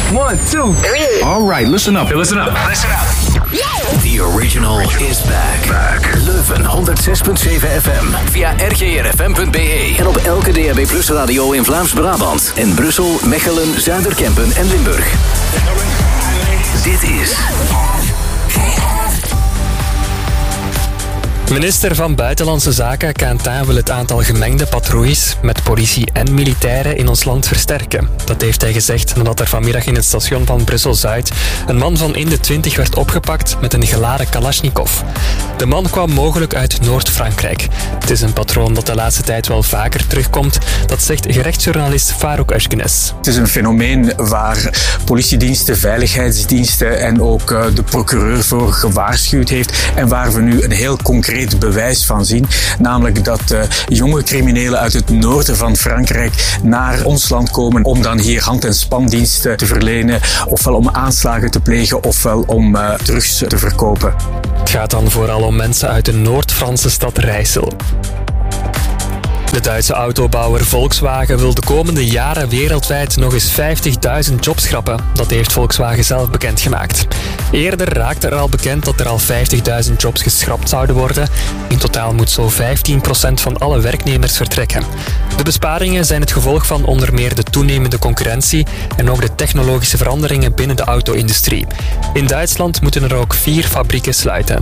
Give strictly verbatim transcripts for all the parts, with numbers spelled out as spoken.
One, two, three. All right, listen up. Hey, listen up. Listen up. The original is back. back. Leuven honderd zes punt zeven F M. Via r g r f m punt b e. En op elke D A B Plus radio in Vlaams-Brabant. En Brussel, Mechelen, Zuiderkempen en Limburg. Dit is... Minister van Buitenlandse Zaken Quentin wil het aantal gemengde patrouilles met politie en militairen in ons land versterken. Dat heeft hij gezegd nadat er vanmiddag in het station van Brussel-Zuid een man van in de twintig werd opgepakt met een geladen Kalashnikov. De man kwam mogelijk uit Noord-Frankrijk. Het is een patroon dat de laatste tijd wel vaker terugkomt. Dat zegt gerechtsjournalist Farouk Ashkenes. Het is een fenomeen waar politiediensten, veiligheidsdiensten en ook de procureur voor gewaarschuwd heeft en waar we nu een heel concreet bewijs van zien. Namelijk dat uh, jonge criminelen uit het noorden van Frankrijk naar ons land komen om dan hier hand- en spandiensten te verlenen, ofwel om aanslagen te plegen, ofwel om uh, drugs te verkopen. Het gaat dan vooral om mensen uit de Noord-Franse stad Rijssel. De Duitse autobouwer Volkswagen wil de komende jaren wereldwijd nog eens vijftigduizend jobs schrappen. Dat heeft Volkswagen zelf bekendgemaakt. Eerder raakte er al bekend dat er al vijftigduizend jobs geschrapt zouden worden. In totaal moet zo vijftien procent van alle werknemers vertrekken. De besparingen zijn het gevolg van onder meer de toenemende concurrentie en ook de technologische veranderingen binnen de auto-industrie. In Duitsland moeten er ook vier fabrieken sluiten.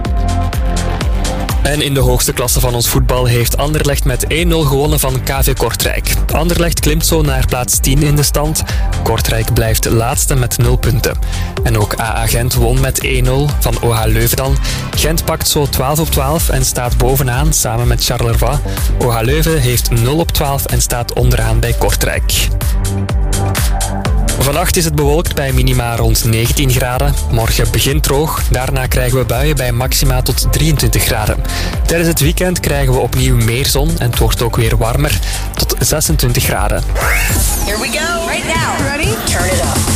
En in de hoogste klasse van ons voetbal heeft Anderlecht met één nul gewonnen van K V Kortrijk. Anderlecht klimt zo naar plaats tien in de stand. Kortrijk blijft laatste met nul punten. En ook A A Gent won met één nul van O H Leuven dan. Gent pakt zo twaalf op twaalf en staat bovenaan samen met Charleroi. O H Leuven heeft nul op twaalf en staat onderaan bij Kortrijk. Vannacht is het bewolkt bij minima rond negentien graden. Morgen begint droog. Daarna krijgen we buien bij maxima tot drieëntwintig graden. Tijdens het weekend krijgen we opnieuw meer zon en het wordt ook weer warmer tot zesentwintig graden. Here we go. Right now. Ready? Turn it up.